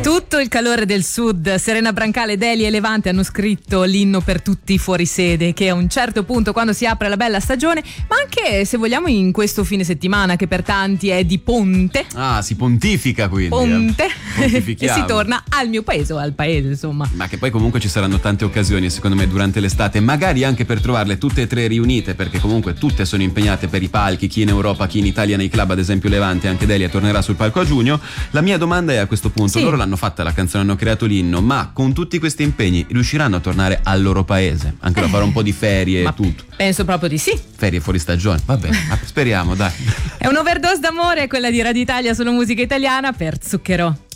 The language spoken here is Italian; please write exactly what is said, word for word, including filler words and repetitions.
Tutto il calore del sud. Serena Brancale, Deli e Levante hanno scritto l'inno per tutti fuori sede, che a un certo punto, quando si apre la bella stagione, ma anche se vogliamo in questo fine settimana che per tanti è di ponte. Ah, si pontifica quindi. Ponte. Eh. E si torna al mio paese o al paese, insomma. Ma che poi comunque ci saranno tante occasioni secondo me durante l'estate, magari anche per trovarle tutte e tre riunite, perché comunque tutte sono impegnate per i palchi, chi in Europa, chi in Italia nei club, ad esempio Levante, anche Delia tornerà sul palco a giugno. La mia domanda è a questo punto, sì. Loro l'hanno fatta la canzone, hanno creato l'inno, ma con tutti questi impegni riusciranno a tornare al loro paese? Anche eh. da fare un po' di ferie e tutto. Penso proprio di sì. Ferie fuori stagione, va bene, speriamo, dai. È un'overdose d'amore quella di Radio Italia, solo musica italiana per Zucchero.